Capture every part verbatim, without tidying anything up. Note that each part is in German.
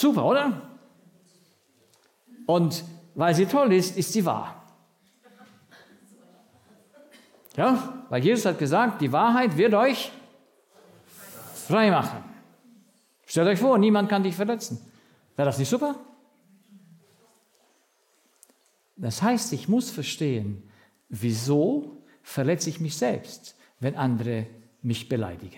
Super, oder? Und weil sie toll ist, ist sie wahr. Ja, weil Jesus hat gesagt, die Wahrheit wird euch frei machen. Stellt euch vor, niemand kann dich verletzen. Wäre das nicht super? Das heißt, ich muss verstehen, wieso verletze ich mich selbst, wenn andere mich beleidigen.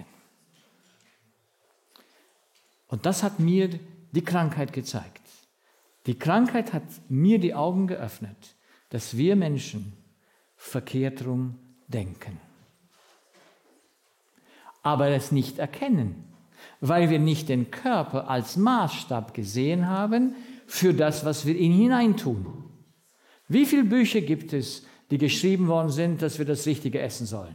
Und das hat mir die Krankheit gezeigt. Die Krankheit hat mir die Augen geöffnet, dass wir Menschen verkehrt rum denken. Aber es nicht erkennen, weil wir nicht den Körper als Maßstab gesehen haben für das, was wir in ihn hineintun. Wie viele Bücher gibt es, die geschrieben worden sind, dass wir das Richtige essen sollen?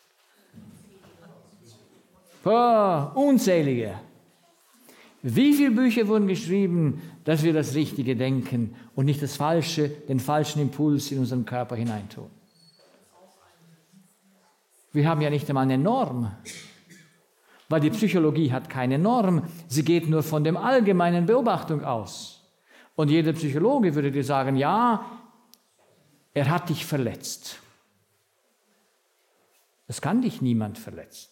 Oh, unzählige. Wie viele Bücher wurden geschrieben, dass wir das Richtige denken und nicht das Falsche, den falschen Impuls in unseren Körper hineintun? Wir haben ja nicht einmal eine Norm, weil die Psychologie hat keine Norm. Sie geht nur von der allgemeinen Beobachtung aus. Und jeder Psychologe würde dir sagen, ja, er hat dich verletzt. Es kann dich niemand verletzen,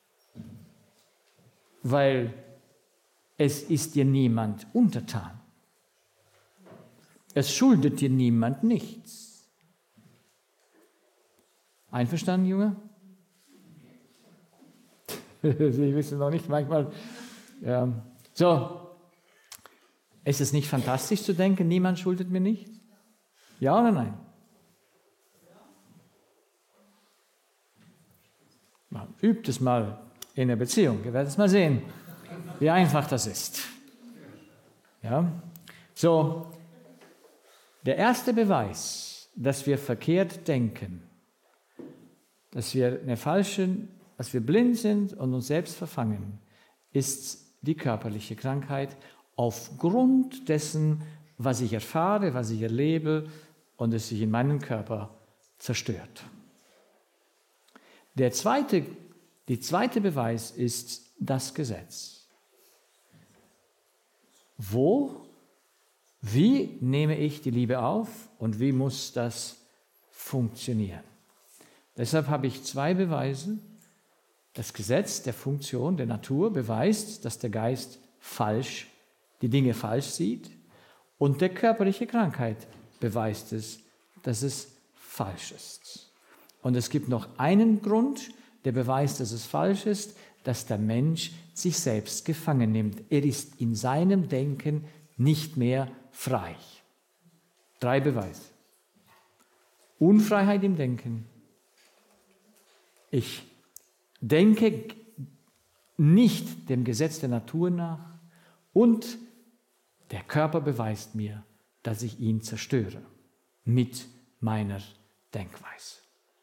weil es ist dir niemand untertan. Es schuldet dir niemand nichts. Einverstanden, Junge? Sie wissen noch nicht manchmal. Ja. So, ist es nicht fantastisch zu denken, niemand schuldet mir nichts? Ja oder nein? Übt es mal in der Beziehung, ihr werdet es mal sehen, wie einfach das ist. Ja? So, der erste Beweis, dass wir verkehrt denken, dass wir eine falsche, dass wir blind sind und uns selbst verfangen, ist die körperliche Krankheit aufgrund dessen, was ich erfahre, was ich erlebe und es sich in meinem Körper zerstört. Der zweite, die zweite Beweis ist das Gesetz. Wo, wie nehme ich die Liebe auf und wie muss das funktionieren? Deshalb habe ich zwei Beweise. Das Gesetz der Funktion, der Natur beweist, dass der Geist falsch, die Dinge falsch sieht, und der körperliche Krankheit beweist es, dass es falsch ist. Und es gibt noch einen Grund, der beweist, dass es falsch ist, dass der Mensch sich selbst gefangen nimmt. Er ist in seinem Denken nicht mehr frei. Drei Beweise. Unfreiheit im Denken. Ich denke nicht dem Gesetz der Natur nach und der Körper beweist mir, dass ich ihn zerstöre mit meiner Denkweise.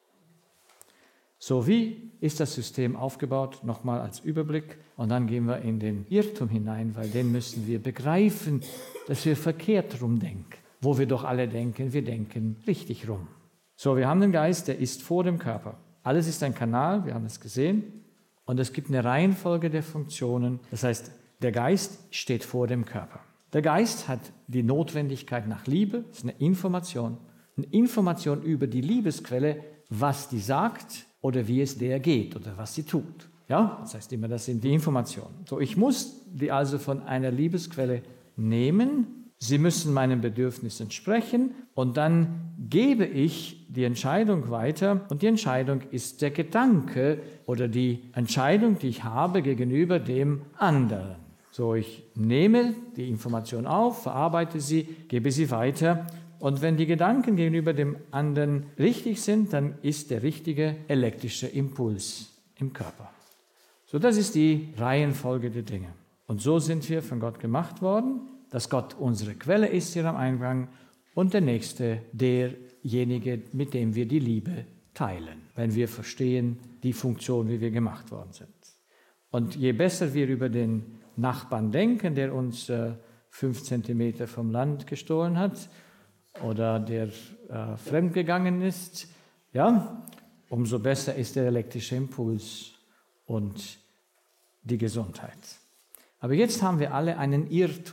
So, wie ist das System aufgebaut? Nochmal als Überblick. Und dann gehen wir in den Irrtum hinein, weil den müssen wir begreifen, dass wir verkehrt rumdenken. Wo wir doch alle denken, wir denken richtig rum. So, wir haben den Geist, der ist vor dem Körper. Alles ist ein Kanal, wir haben es gesehen. Und es gibt eine Reihenfolge der Funktionen. Das heißt, der Geist steht vor dem Körper. Der Geist hat die Notwendigkeit nach Liebe, das ist eine Information. Eine Information über die Liebesquelle, was die sagt oder wie es der geht oder was sie tut. Ja, das heißt immer, das sind die Informationen. So, ich muss die also von einer Liebesquelle nehmen. Sie müssen meinen Bedürfnissen entsprechen und dann gebe ich die Entscheidung weiter und die Entscheidung ist der Gedanke oder die Entscheidung, die ich habe gegenüber dem anderen. So, ich nehme die Information auf, verarbeite sie, gebe sie weiter und wenn die Gedanken gegenüber dem anderen richtig sind, dann ist der richtige elektrische Impuls im Körper. So, das ist die Reihenfolge der Dinge. Und so sind wir von Gott gemacht worden, dass Gott unsere Quelle ist hier am Eingang und der Nächste derjenige, mit dem wir die Liebe teilen, wenn wir verstehen die Funktion, wie wir gemacht worden sind. Und je besser wir über den Nachbarn denken, der uns äh, fünf Zentimeter vom Land gestohlen hat oder der äh, fremdgegangen ist, ja, umso besser ist der elektrische Impuls und die Gesundheit. Aber jetzt haben wir alle einen Irrtum.